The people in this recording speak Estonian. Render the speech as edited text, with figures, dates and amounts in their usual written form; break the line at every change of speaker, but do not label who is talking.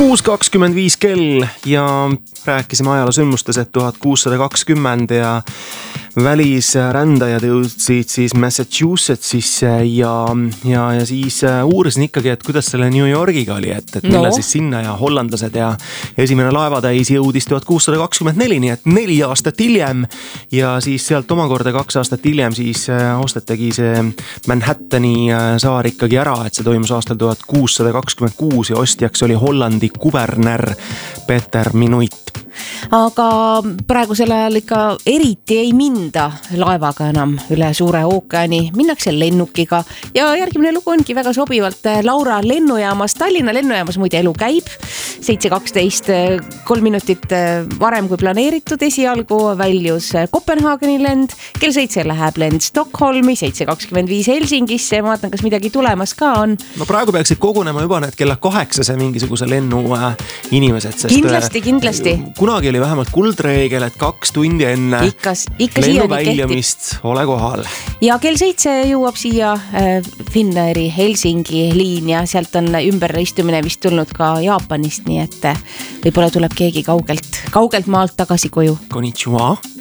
6.25 kell ja rääkisime ajaloosündmustes, et 1620 ja välisrändajad jõudsid siis Massachusettsisse ja siis uurisin ikkagi, et kuidas selle New Yorgiga oli, et millal siis sinna ja hollandlased ja esimene laevatäis jõudis 1624, nii et 4 aastat hiljem ja siis sealt omakorda 2 aastat hiljem siis ostetegi see Manhattani saar ikkagi ära, et see toimus aastal 1626 ja ostjaks oli Hollandi kuberner Peter Minuit.
Aga praegusel ajal ikka eriti ei minda laevaga enam üle suure ookeani, minnakse lennukiga ja järgmine lugu ongi väga sobivalt Laura lennujaamas. Tallinna lennujaamas muide elu käib 7.12, 3 minutit varem kui planeeritud. Esialgu väljus Kopenhaageni lend, kell 7 läheb lend Stockholmi, 7.25 Helsingisse. Ma vaatan, kas midagi tulemas ka on.
No praegu peaksid kogunema juba need kella 8 mingisuguse lennu inimesed, sest
kindlasti.
Kunagi oli vähemalt kuldreegel, et 2 tundi enne lennu väljumist ole kohal.
Ja kell 7 jõuab siia Finnairi Helsingi liin ja sealt on ümberreistumine vist tulnud ka Jaapanist, nii et võib-olla tuleb keegi kaugelt maalt tagasi koju.
Konnichiwa.